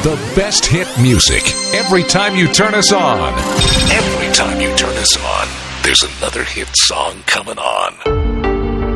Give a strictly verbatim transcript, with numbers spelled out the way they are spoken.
The best hit music every time you turn us on. Every time you turn us on, there's another hit song coming on.